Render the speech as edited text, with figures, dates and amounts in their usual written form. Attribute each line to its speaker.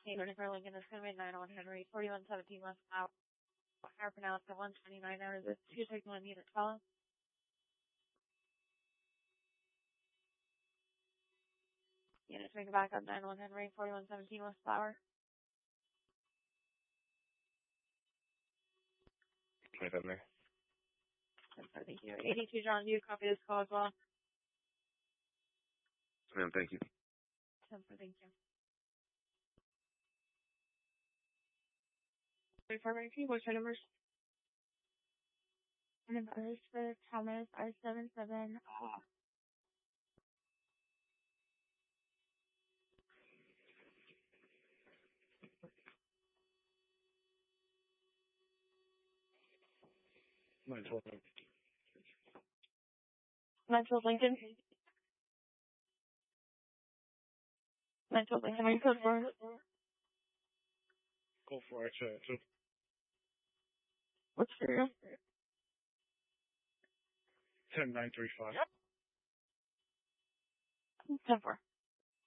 Speaker 1: Neighborhood for Lincoln is going to be 901 Henry, 4117 West Flower. Air pronounced at 129 hours. It's 261 unit 12. Units make it back up 901 Henry, 4117 West Flower.
Speaker 2: Right on there.
Speaker 1: Thank you. 82 John, do you copy this call as well?
Speaker 2: Ma'am, thank you.
Speaker 1: Thank you. What's your numbers? Numbers for Thomas are 77.
Speaker 2: 912.
Speaker 1: 912 Lincoln. 912 Lincoln, are you code for it?
Speaker 2: Go for it.
Speaker 1: What's your
Speaker 2: 10935.
Speaker 1: 10-4.